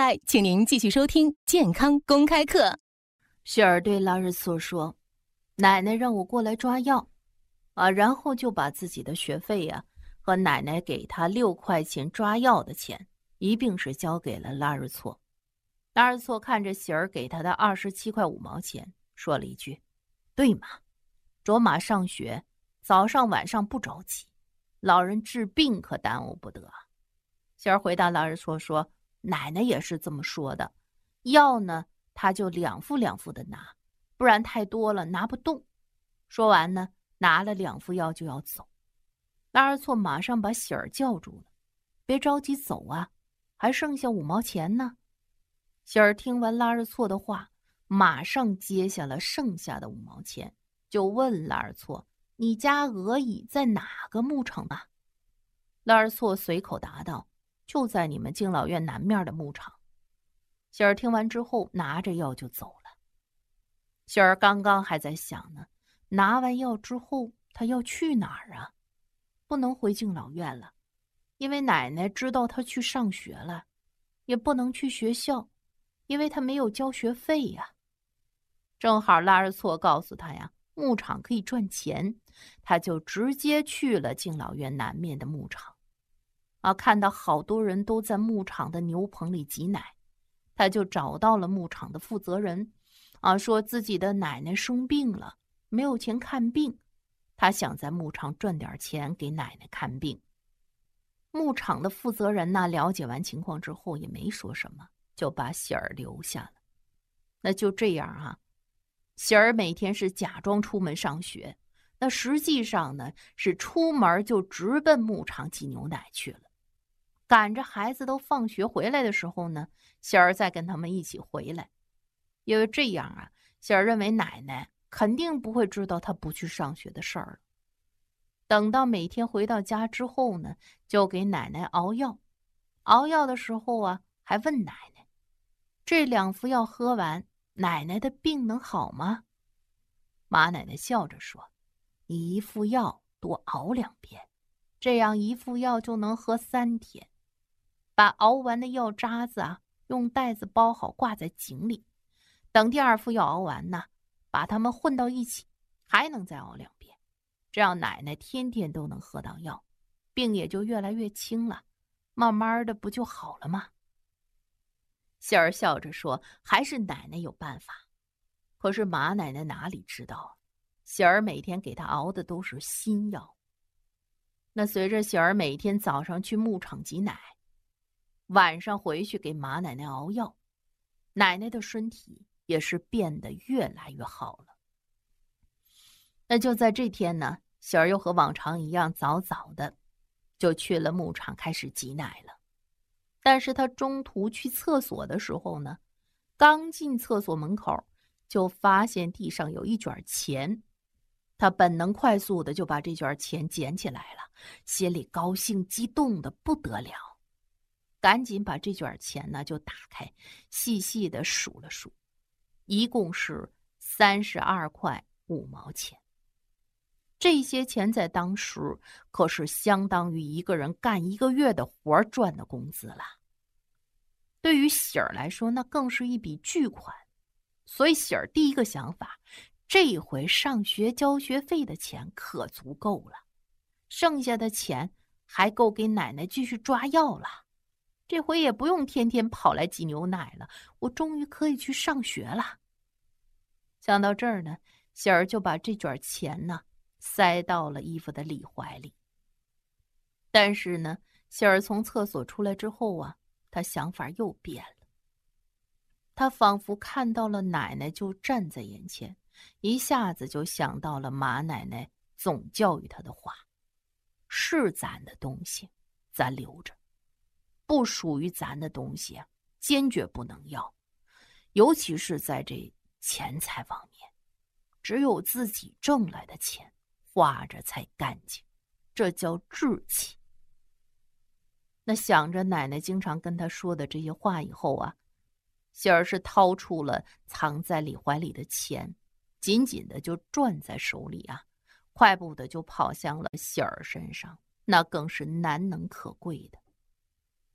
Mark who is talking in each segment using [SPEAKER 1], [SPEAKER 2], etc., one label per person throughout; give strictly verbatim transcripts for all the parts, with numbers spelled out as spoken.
[SPEAKER 1] 来，请您继续收听健康公开课。
[SPEAKER 2] 雪儿对拉日措说：“奶奶让我过来抓药，啊，然后就把自己的学费呀、啊、和奶奶给他六块钱抓药的钱一并是交给了拉日措。”拉日措看着喜儿给他的二十七块五毛钱，说了一句：“对嘛，卓玛上学，早上晚上不着急，老人治病可耽误不得。”喜儿回答拉日措说：“奶奶也是这么说的，药呢，他就两副两副的拿，不然太多了拿不动。”说完呢，拿了两副药就要走。拉日措马上把喜儿叫住了：“别着急走啊，还剩下五毛钱呢。”喜儿听完拉日措的话，马上接下了剩下的五毛钱，就问拉日措：“你家鹅乙在哪个牧场啊？”拉日措随口答道：“就在你们敬老院南面的牧场。”喜儿听完之后，拿着药就走了。喜儿刚刚还在想呢，拿完药之后，他要去哪儿啊？不能回敬老院了，因为奶奶知道他去上学了；也不能去学校，因为他没有交学费呀。正好拉日措告诉他呀，牧场可以赚钱，他就直接去了敬老院南面的牧场。啊，看到好多人都在牧场的牛棚里挤奶，他就找到了牧场的负责人，啊，说自己的奶奶生病了，没有钱看病，他想在牧场赚点钱给奶奶看病。牧场的负责人呢，了解完情况之后也没说什么，就把喜儿留下了。那就这样啊，喜儿每天是假装出门上学，那实际上呢，是出门就直奔牧场挤牛奶去了。赶着孩子都放学回来的时候呢，喜儿再跟他们一起回来。因为这样啊，喜儿认为奶奶肯定不会知道他不去上学的事儿了。等到每天回到家之后呢，就给奶奶熬药。熬药的时候啊，还问奶奶：“这两副药喝完，奶奶的病能好吗？”马奶奶笑着说：“你一副药多熬两遍，这样一副药就能喝三天。把熬完的药渣子啊，用袋子包好挂在井里，等第二副药熬完呢，把它们混到一起，还能再熬两遍。这样奶奶天天都能喝到药，病也就越来越轻了，慢慢的不就好了吗？”喜儿笑着说：“还是奶奶有办法。”可是马奶奶哪里知道，喜儿每天给她熬的都是新药。那随着喜儿每天早上去牧场挤奶，晚上回去给马奶奶熬药，奶奶的身体也是变得越来越好了。那就在这天呢，喜儿又和往常一样，早早的就去了牧场开始挤奶了。但是他中途去厕所的时候呢，刚进厕所门口，就发现地上有一卷钱。他本能快速的就把这卷钱捡起来了，心里高兴激动的不得了，赶紧把这卷钱呢就打开，细细的数了数，一共是三十二块五毛钱。这些钱在当时可是相当于一个人干一个月的活赚的工资了。对于喜儿来说，那更是一笔巨款。所以喜儿第一个想法，这回上学交学费的钱可足够了，剩下的钱还够给奶奶继续抓药了。这回也不用天天跑来挤牛奶了，我终于可以去上学了。想到这儿呢，喜儿就把这卷钱呢塞到了衣服的里怀里。但是呢，喜儿从厕所出来之后啊，她想法又变了。她仿佛看到了奶奶就站在眼前，一下子就想到了马奶奶总教育她的话：是咱的东西，咱留着；不属于咱的东西啊，坚决不能要。尤其是在这钱财方面，只有自己挣来的钱花着才干净，这叫志气。那想着奶奶经常跟她说的这些话以后啊，喜儿是掏出了藏在里怀里的钱，紧紧的就攥在手里啊，快步的就跑向了喜儿身上，那更是难能可贵的。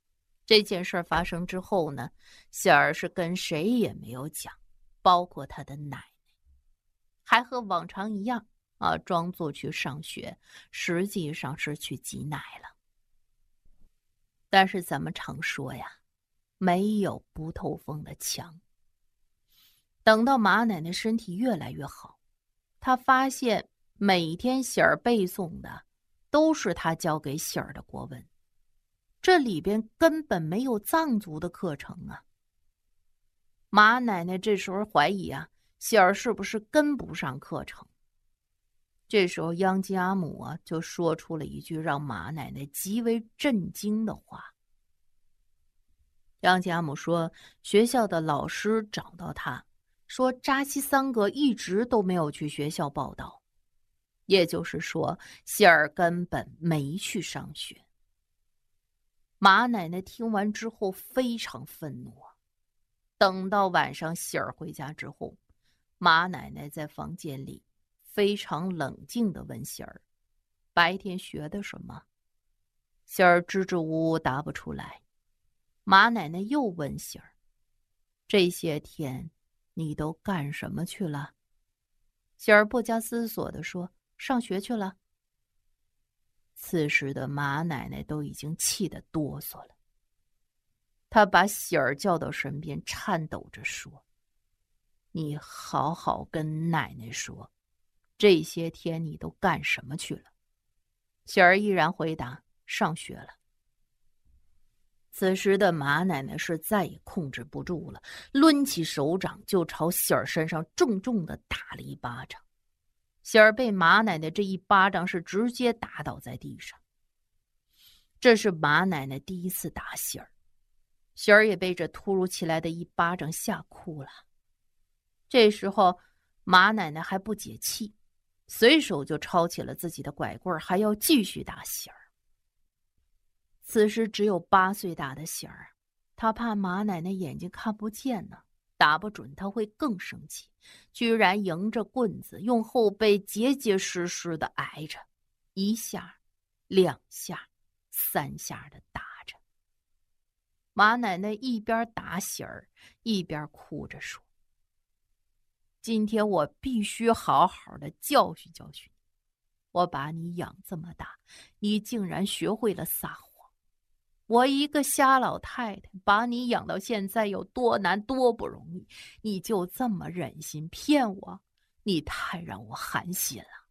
[SPEAKER 2] 这件事发生之后呢，喜儿是跟谁也没有讲，包括他的奶奶，还和往常一样啊，装作去上学，实际上是去挤奶了。但是咱们常说呀，没有不透风的墙。等到马奶奶身体越来越好，她发现每天喜儿背诵的都是她教给喜儿的国文，这里边根本没有藏族的课程啊。马奶奶这时候怀疑啊，喜儿是不是跟不上课程。这时候央吉阿姆啊就说出了一句让马奶奶极为震惊的话。央吉阿姆说，学校的老师找到他，说扎西桑格一直都没有去学校报道，也就是说喜儿根本没去上学。马奶奶听完之后非常愤怒。等到晚上喜儿回家之后，马奶奶在房间里非常冷静地问喜儿，白天学的什么？喜儿支支吾吾答不出来。马奶奶又问喜儿，这些天你都干什么去了？喜儿不加思索地说，上学去了。此时的马奶奶都已经气得哆嗦了，她把喜儿叫到身边，颤抖着说，你好好跟奶奶说，这些天你都干什么去了？喜儿依然回答，上学了。此时的马奶奶是再也控制不住了，抡起手掌就朝喜儿身上重重地打了一巴掌。喜儿被马奶奶这一巴掌是直接打倒在地上。这是马奶奶第一次打喜儿，喜儿也被这突如其来的一巴掌吓哭了。这时候马奶奶还不解气，随手就抄起了自己的拐棍，还要继续打喜儿。此时只有八岁大的喜儿，他怕马奶奶眼睛看不见呢，打不准他会更生气，居然迎着棍子用后背结结实实的挨着，一下两下三下的打着。马奶奶一边打喜儿一边哭着说，今天我必须好好的教训教训你，我把你养这么大，你竟然学会了撒谎。我一个瞎老太太把你养到现在有多难多不容易，你就这么忍心骗我？你太让我寒心了。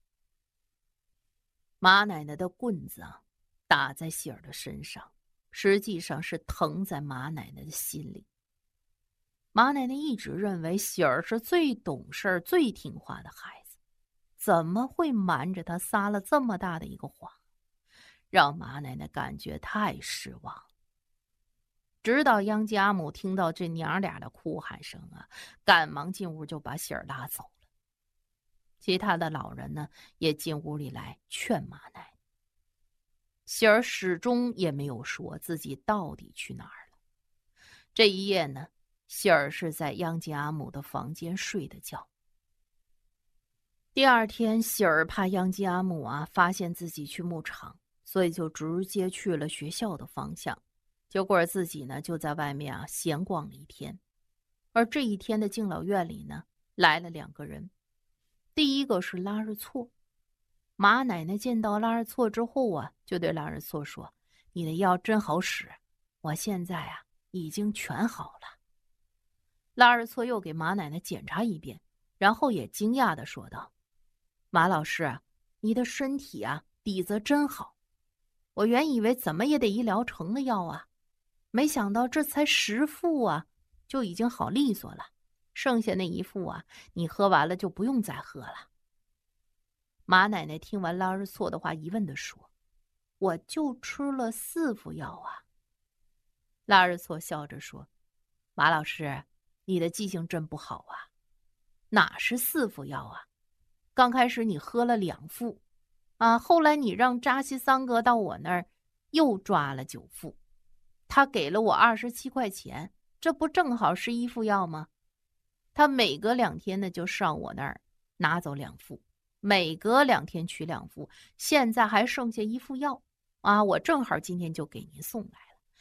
[SPEAKER 2] 马奶奶的棍子啊，打在喜儿的身上，实际上是疼在马奶奶的心里。马奶奶一直认为喜儿是最懂事最听话的孩子，怎么会瞒着她撒了这么大的一个谎，让马奶奶感觉太失望。直到央吉阿姆听到这娘俩的哭喊声啊，赶忙进屋就把喜儿拉走了。其他的老人呢，也进屋里来劝马奶奶。喜儿始终也没有说自己到底去哪儿了。这一夜呢，喜儿是在央吉阿姆的房间睡的觉。第二天，喜儿怕央吉阿姆啊发现自己去牧场，所以就直接去了学校的方向。结果自己呢就在外面啊闲逛了一天。而这一天的敬老院里呢，来了两个人。第一个是拉日错。马奶奶见到拉日错之后啊，就对拉日错说，你的药真好使，我现在啊已经全好了。拉日错又给马奶奶检查一遍，然后也惊讶地说道，马老师，你的身体啊底子真好，我原以为怎么也得一疗程的药啊，没想到这才十副啊就已经好利索了，剩下那一副啊你喝完了就不用再喝了。马奶奶听完拉日错的话，疑问地说，我就吃了四副药啊。拉日错笑着说，马老师，你的记性真不好啊，哪是四副药啊？刚开始你喝了两副啊，后来你让扎西桑格到我那儿又抓了九副，他给了我二十七块钱，这不正好是一副药吗？他每隔两天呢就上我那儿拿走两副，每隔两天取两副，现在还剩下一副药啊，我正好今天就给您送来了。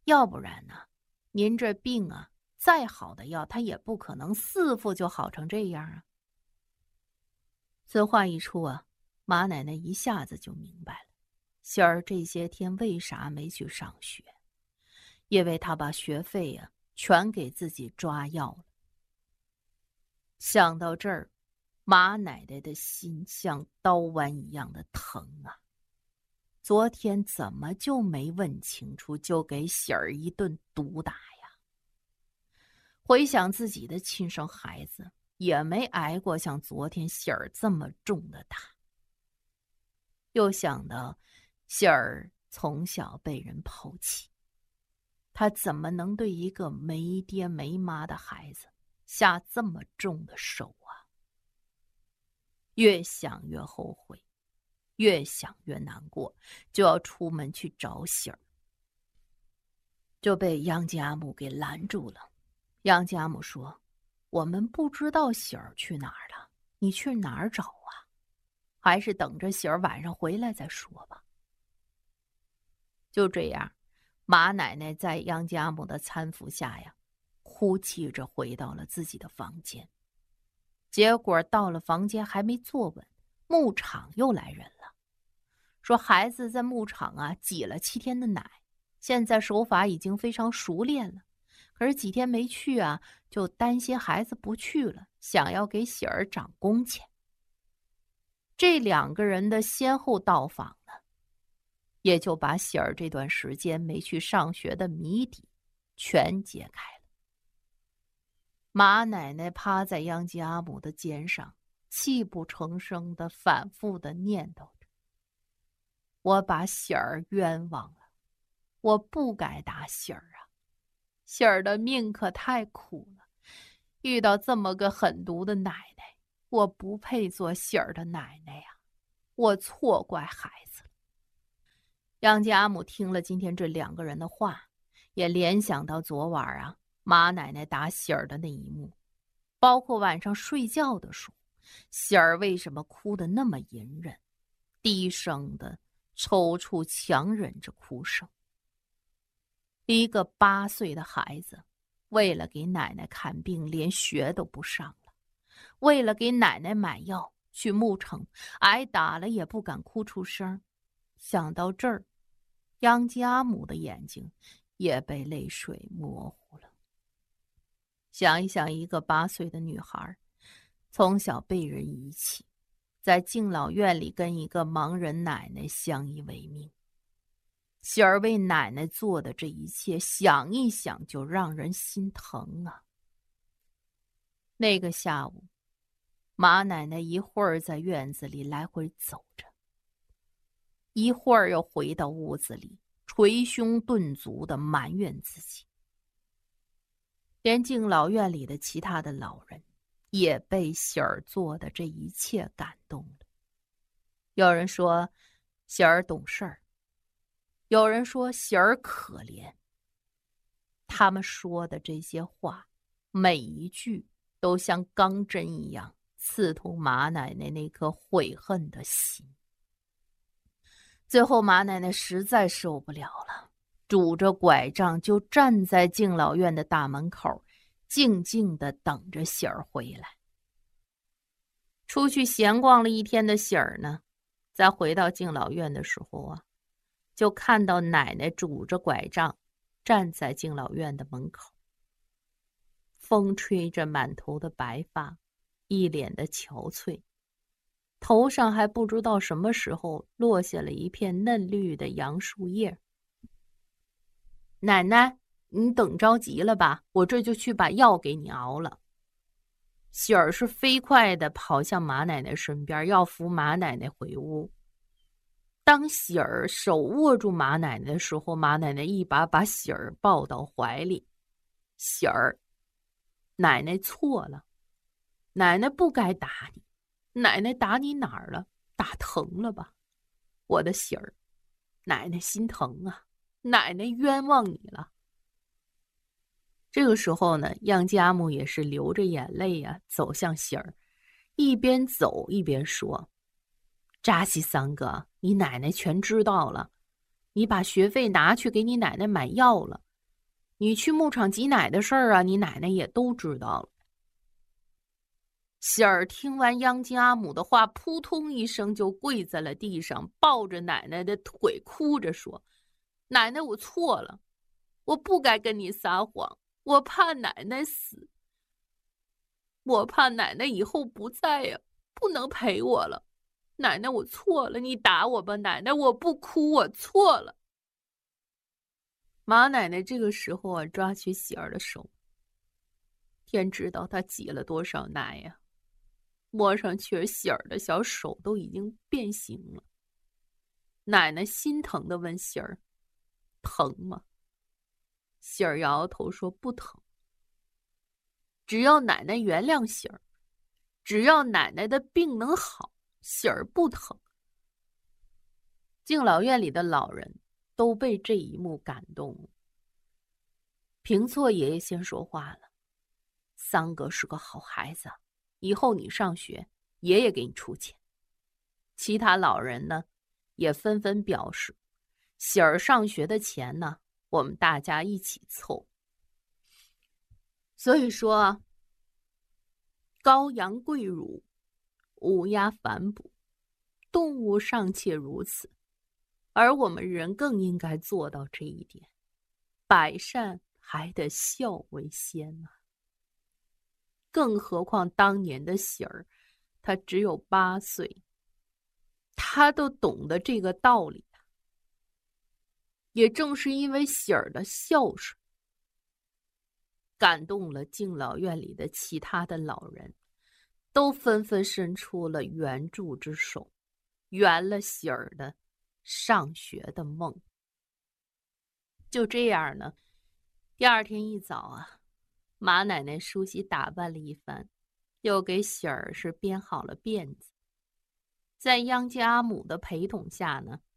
[SPEAKER 2] 要不然呢，您这病啊，再好的药，它也不可能四副就好成这样啊。此话一出啊，马奶奶一下子就明白了，喜儿这些天为啥没去上学，因为她把学费呀、啊、全给自己抓药了。想到这儿，马奶奶的心像刀剜一样的疼啊！昨天怎么就没问清楚，就给喜儿一顿毒打呀？回想自己的亲生孩子，也没挨过像昨天喜儿这么重的打。又想到喜儿从小被人抛弃，他怎么能对一个没爹没妈的孩子下这么重的手啊？越想越后悔，越想越难过，就要出门去找喜儿，就被杨家母给拦住了。杨家母说：“我们不知道喜儿去哪儿了，你去哪儿找啊？还是等着喜儿晚上回来再说吧。”就这样，马奶奶在杨家母的搀扶下呀，哭泣着回到了自己的房间。结果到了房间还没坐稳，牧场又来人了，说孩子在牧场啊挤了七天的奶，现在手法已经非常熟练了，可是几天没去啊，就担心孩子不去了，想要给喜儿涨工钱。这两个人的先后到访呢，也就把喜儿这段时间没去上学的谜底全揭开了。马奶奶趴在杨家母的肩上，泣不成声的反复的念叨着：“我把喜儿冤枉了，我不该打喜儿啊！喜儿的命可太苦了，遇到这么个狠毒的奶奶，我不配做喜儿的奶奶呀！我错怪孩子了。”杨家母听了今天这两个人的话，也联想到昨晚啊马奶奶打喜儿的那一幕，包括晚上睡觉的时候，喜儿为什么哭得那么隐忍，低声的抽搐，强忍着哭声。一个八岁的孩子，为了给奶奶看病，连学都不上了；为了给奶奶买药，去牧场挨打了也不敢哭出声。想到这儿，杨家母的眼睛也被泪水模糊了。想一想，一个八岁的女孩，从小被人遗弃，在敬老院里跟一个盲人奶奶相依为命。喜儿为奶奶做的这一切，想一想就让人心疼啊。那个下午，马奶奶一会儿在院子里来回走着，一会儿又回到屋子里，捶胸顿足的埋怨自己。连敬老院里的其他的老人也被喜儿做的这一切感动了。有人说喜儿懂事儿，有人说喜儿可怜。他们说的这些话，每一句都像钢针一样刺痛马奶奶那颗悔恨的心。最后马奶奶实在受不了了，拄着拐杖就站在敬老院的大门口，静静地等着喜儿回来。出去闲逛了一天的喜儿呢，再回到敬老院的时候啊，就看到奶奶拄着拐杖站在敬老院的门口，风吹着满头的白发，一脸的憔悴，头上还不知道什么时候落下了一片嫩绿的杨树叶。奶奶，你等着急了吧？我这就去把药给你熬了。喜儿是飞快地跑向马奶奶身边，要扶马奶奶回屋。当喜儿手握住马奶奶的时候，马奶奶一把把喜儿抱到怀里。喜儿，奶奶错了，奶奶不该打你，奶奶打你哪儿了？打疼了吧？我的喜儿，奶奶心疼啊，奶奶冤枉你了。这个时候呢，杨家母也是流着眼泪啊，走向喜儿，一边走一边说：“扎西三哥，你奶奶全知道了，你把学费拿去给你奶奶买药了， 你去牧场挤奶的事儿啊，你奶奶也都知道了。喜儿听完央金阿母的话，扑通一声就跪在了地上，抱着奶奶的腿，哭着说：“奶奶，我错了，我不该跟你撒谎，我怕奶奶死，我怕奶奶以后不在呀，不能陪我了。奶奶，我错了，你打我吧，奶奶，我不哭，我错了。”马奶奶这个时候啊，抓起喜儿的手，天知道她挤了多少奶呀！摸上去，喜儿的小手都已经变形了。奶奶心疼地问喜儿：“疼吗？”喜儿摇摇头说：“不疼。只要奶奶原谅喜儿，只要奶奶的病能好，喜儿不疼。”敬老院里的老人都被这一幕感动了。平错爷爷先说话了：“三哥是个好孩子，以后你上学，爷爷给你出钱。”其他老人呢，也纷纷表示：“喜儿上学的钱呢，我们大家一起凑。”所以说，羔羊跪乳，乌鸦反哺，动物尚且如此，而我们人更应该做到这一点。百善还得孝为先啊！更何况当年的喜儿，他只有八岁，他都懂得这个道理。也正是因为喜儿的孝顺，感动了敬老院里的其他的老人，都纷纷伸出了援助之手，圆了喜儿的上学的梦。就这样呢，第二天一早啊，马奶奶梳洗打扮了一番，又给喜儿是编好了辫子。在央金阿母的陪同下呢，